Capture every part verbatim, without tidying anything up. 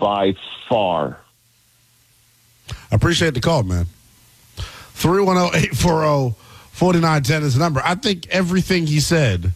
by far. I appreciate the call, man. three one zero, eight four zero, four nine one zero is the number. I think everything he said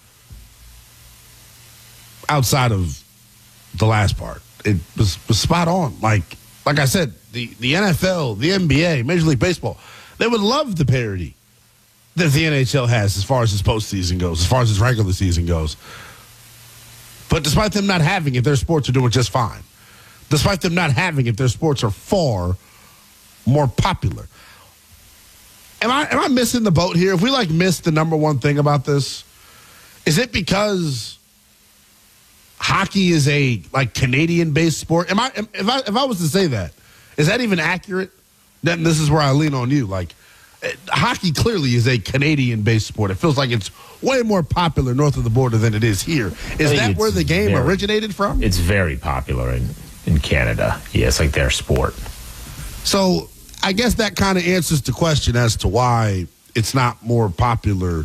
outside of the last part, it was, was spot on. Like like I said, the, the N F L, the N B A, Major League Baseball, they would love the parity that the N H L has as far as its postseason goes, as far as its regular season goes. But despite them not having it, their sports are doing just fine. Despite them not having it, their sports are far more popular. Am I am I missing the boat here? If we like miss the number one thing about this, is it because hockey is a like Canadian-based sport? Am I if I if I was to say that, is that even accurate? Then this is where I lean on you. Like, hockey clearly is a Canadian-based sport. It feels like it's way more popular north of the border than it is here. Is that where the game very, originated from? It's very popular in, in Canada. Yeah, it's like their sport. So I guess that kind of answers the question as to why it's not more popular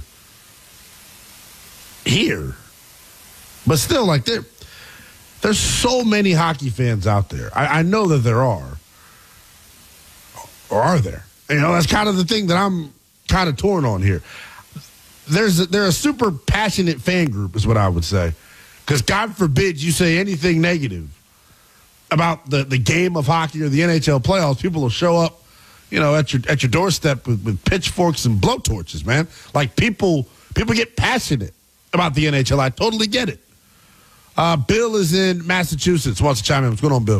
here. But still, like, there, there's so many hockey fans out there. I, I know that there are. Or are there? You know, that's kind of the thing that I'm kind of torn on here. There's a, they're a super passionate fan group is what I would say. Because God forbid you say anything negative about the, the game of hockey or the N H L playoffs, people will show up, you know, at your at your doorstep with, with pitchforks and blowtorches, man. Like, people people get passionate about the N H L. I totally get it. Uh, Bill is in Massachusetts. Wants to chime in. What's going on, Bill?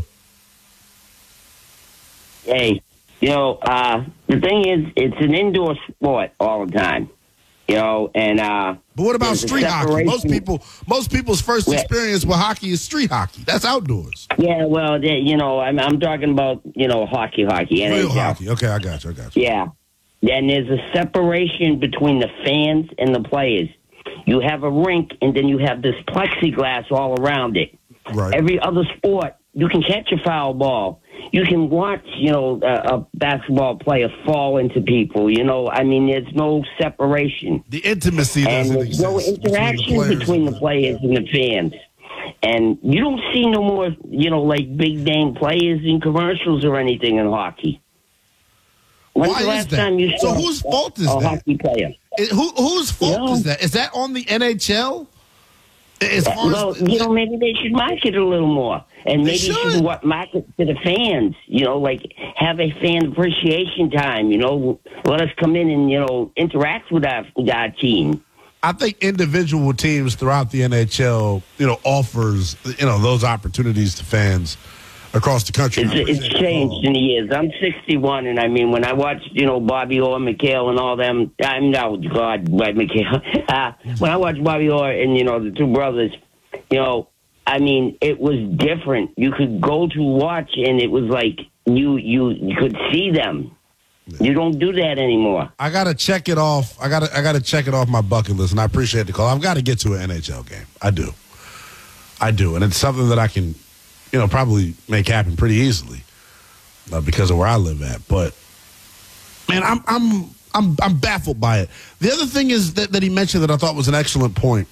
Hey. You know, uh, the thing is, it's an indoor sport all the time. You know, and uh, but what about street hockey? Most people, most people's first experience with hockey is street hockey. That's outdoors. Yeah, well, they, you know, I'm, I'm talking about you know hockey, hockey, N H L. Real hockey. Okay, I got you. I got you. Yeah, and there's a separation between the fans and the players. You have a rink, and then you have this plexiglass all around it. Right. Every other sport, you can catch a foul ball. You can watch, you know, a, a basketball player fall into people. You know, I mean, there's no separation. The intimacy and doesn't there's exist. no interaction between the, between the players and the fans. And you don't see no more, you know, like big name players in commercials or anything in hockey. When's Why the last is that? time you So saw whose fault is a that? hockey player? It, who, whose fault You know? is that? Is that on the N H L? As far well, as, you know, maybe they should market a little more, and maybe should. should what market to the fans. You know, like have a fan appreciation time. You know, let us come in and you know interact with our with our team. I think individual teams throughout the N H L, you know, offers you know those opportunities to fans across the country. It's, it's changed in the years. I'm sixty-one, and I mean, when I watched, you know, Bobby Orr, McHale, and all them, I'm no God, by McHale. Uh, when I watched Bobby Orr and you know the two brothers, you know, I mean, it was different. You could go to watch, and it was like you you, you could see them. Yeah. You don't do that anymore. I gotta check it off. I gotta I gotta check it off my bucket list, and I appreciate the call. I've got to get to an N H L game. I do, I do, and it's something that I can. You know, probably make happen pretty easily uh, because of where I live at. But man, I'm I'm I'm I'm baffled by it. The other thing is that, that he mentioned that I thought was an excellent point: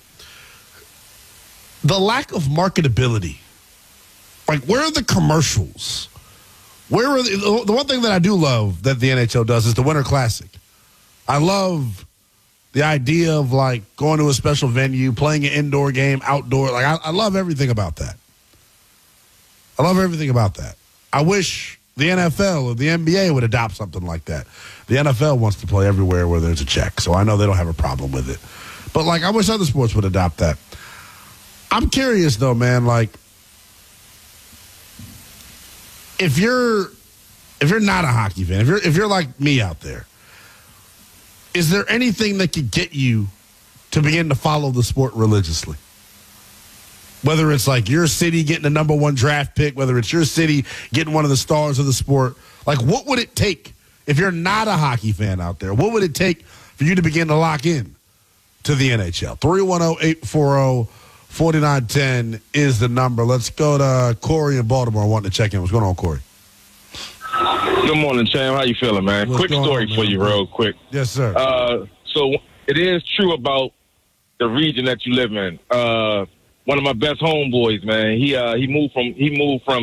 the lack of marketability. Like, where are the commercials? Where are the, the one thing that I do love that the N H L does is the Winter Classic. I love the idea of like going to a special venue, playing an indoor game, outdoor. Like I, I love everything about that. I love everything about that. I wish the N F L or the N B A would adopt something like that. The N F L wants to play everywhere where there's a check, so I know they don't have a problem with it. But, like, I wish other sports would adopt that. I'm curious, though, man, like, if you're if you're not a hockey fan, if you're if you're like me out there, is there anything that could get you to begin to follow the sport religiously? Whether it's like your city getting the number one draft pick, whether it's your city getting one of the stars of the sport, like what would it take if you're not a hockey fan out there? What would it take for you to begin to lock in to the N H L? three one zero, eight four zero, four nine one zero is the number. Let's go to Corey in Baltimore wanting to check in. What's going on, Corey? Good morning, Cham. How you feeling, man? What's quick story on, for you, real quick. Yes, sir. Uh, so it is true about the region that you live in. Uh, one of my best homeboys, man. He uh, he moved from he moved from